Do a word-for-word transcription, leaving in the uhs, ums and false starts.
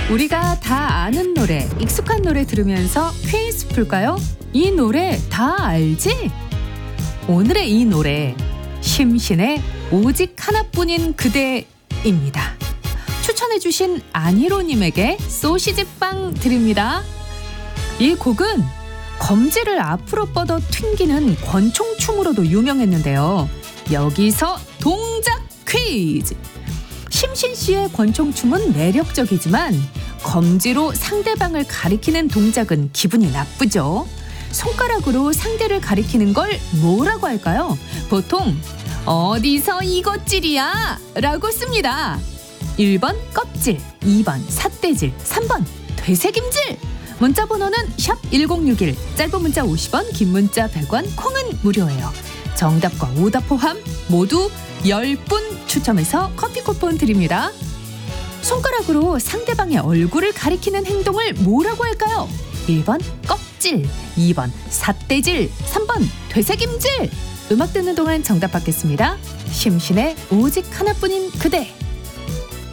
우리가 다 아는 노래, 익숙한 노래 들으면서 퀴즈 풀까요? 이 노래 다 알지? 오늘의 이 노래 심신의 오직 하나뿐인 그대입니다. 추천해주신 안희로님에게 소시지빵 드립니다. 이 곡은 검지를 앞으로 뻗어 튕기는 권총춤으로도 유명했는데요. 여기서 동작 퀴즈! 심신 씨의 권총춤은 매력적이지만 검지로 상대방을 가리키는 동작은 기분이 나쁘죠. 손가락으로 상대를 가리키는 걸 뭐라고 할까요? 보통 어디서 이것질이야 라고 씁니다. 일 번 껍질, 이 번 삿대질, 삼 번 되새김질. 문자 번호는 샵 일공육일, 짧은 문자 오십 원, 긴 문자 백 원, 콩은 무료예요. 정답과 오답 포함 모두 열 분 추첨해서 커피 쿠폰 드립니다. 손가락으로 상대방의 얼굴을 가리키는 행동을 뭐라고 할까요? 일 번 껍질, 이 번 삿대질, 삼 번 되새김질. 음악 듣는 동안 정답 받겠습니다. 심신의 오직 하나뿐인 그대.